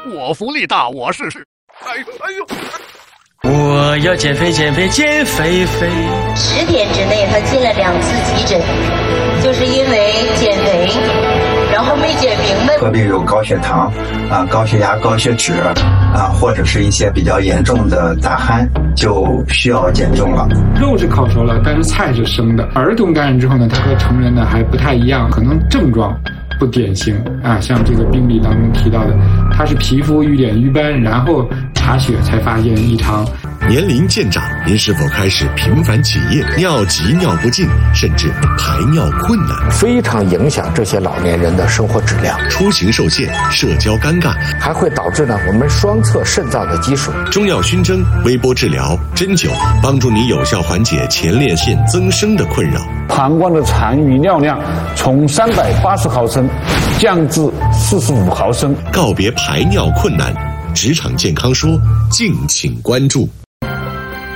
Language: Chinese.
我福利大，我试试。哎呦！ 我要减肥减肥减肥肥。 10天之内他进了2次急诊，就是因为减肥，然后没减明白。 特别有高血糖高血压、高血脂或者是一些比较严重的大汗，就需要减重了。 肉是烤熟了，但是菜是生的。儿童感染之后呢，它和成人呢还不太一样，可能症状不典型像这个病例当中提到的，它是皮肤遇点瘀斑，然后查血才发现异常。 年龄渐长，您是否开始频繁起夜、尿急尿不尽，甚至排尿困难？ 非常影响这些老年人的生活质量。 出行受限，社交尴尬， 还会导致呢我们双侧肾脏的积水。 中药熏蒸、微波治疗、针灸，帮助你有效缓解前列腺增生的困扰。 膀胱的残余尿量从380毫升降至45毫升， 告别排尿困难。职场健康说，敬请关注。